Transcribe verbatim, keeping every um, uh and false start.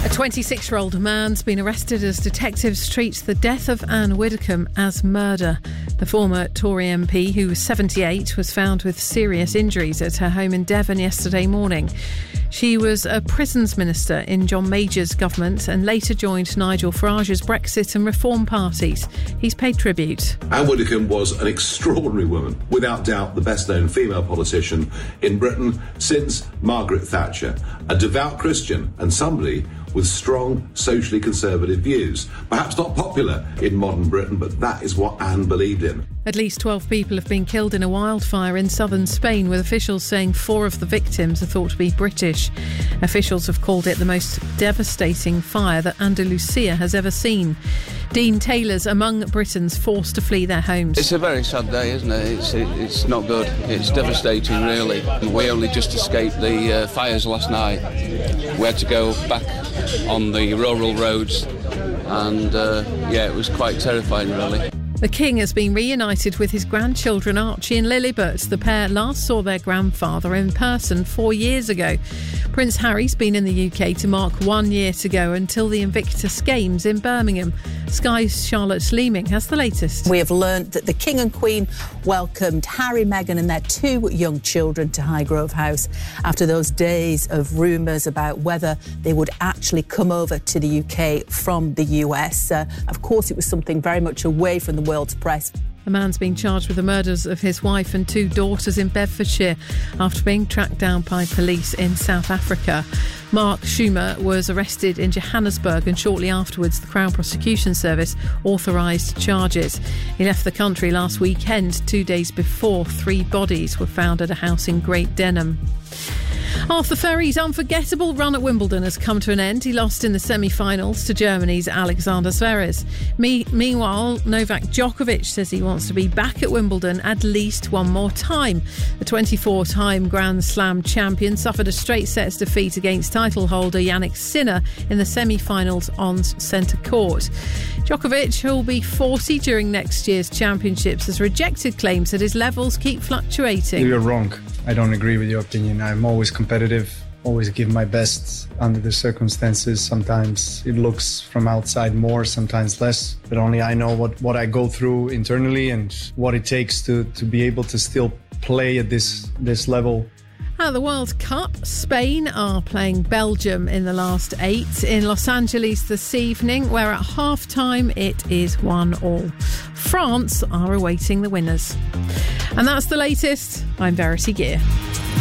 A twenty-six-year-old man's been arrested as detectives treat the death of Anne Widdecombe as murder. The former Tory M P, who was seventy-eight, was found with serious injuries at her home in Devon yesterday morning. She was a prisons minister in John Major's government and later joined Nigel Farage's Brexit and Reform parties. He's paid tribute. Anne Widdecombe was an extraordinary woman, without doubt the best-known female politician in Britain since Margaret Thatcher, a devout Christian and somebody with strong socially conservative views. Perhaps not popular in modern Britain, but that is what Anne believed in. At least twelve people have been killed in a wildfire in southern Spain, with officials saying four of the victims are thought to be British. Officials have called it the most devastating fire that Andalusia has ever seen. Dean Taylor's among Britons forced to flee their homes. It's a very sad day, isn't it? It's, it, it's not good. It's devastating, really. We only just escaped the uh, fires last night. We had to go back on the rural roads and, uh, yeah, it was quite terrifying, really. The King has been reunited with his grandchildren Archie and Lilibet. The pair last saw their grandfather in person four years ago. Prince Harry's been in the U K to mark one year to go until the Invictus Games in Birmingham. Sky's Charlotte Leeming has the latest. We have learned that the King and Queen welcomed Harry, Meghan and their two young children to Highgrove House after those days of rumours about whether they would actually come over to the U K from the U S. Uh, of course, it was something very much away from the world's press. A man's been charged with the murders of his wife and two daughters in Bedfordshire after being tracked down by police in South Africa. Mark Schumer was arrested in Johannesburg and shortly afterwards the Crown Prosecution Service authorised charges. He left the country last weekend, two days before three bodies were found at a house in Great Denham. Arthur Ferry's unforgettable run at Wimbledon has come to an end. He lost in the semi-finals to Germany's Alexander Zverev. Me- meanwhile, Novak Djokovic says he wants to be back at Wimbledon at least one more time. The twenty-four-time Grand Slam champion suffered a straight sets defeat against title holder Jannik Sinner in the semi-finals on centre court. Djokovic, who will be forty during next year's championships, has rejected claims that his levels keep fluctuating. You're wrong. I don't agree with your opinion. I'm always competitive, always give my best under the circumstances. Sometimes it looks from outside more, sometimes less. But only I know what, what I go through internally and what it takes to, to be able to still play at this, this level. At the World Cup, Spain are playing Belgium in the last eight in Los Angeles this evening, where at half-time it is one all. France are awaiting the winners. And that's the latest. I'm Verity Gear.